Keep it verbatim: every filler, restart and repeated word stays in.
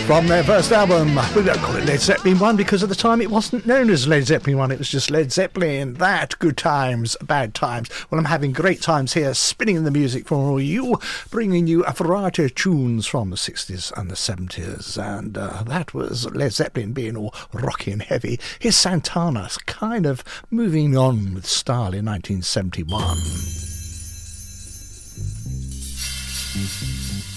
From their first album, we don't call it Led Zeppelin one because at the time it wasn't known as Led Zeppelin one, it was just Led Zeppelin. That, good times, bad times. Well, I'm having great times here, spinning the music for all you, bringing you a variety of tunes from the sixties and the seventies, and uh, that was Led Zeppelin being all rocky and heavy. Here's Santana, kind of moving on with style in nineteen seventy-one.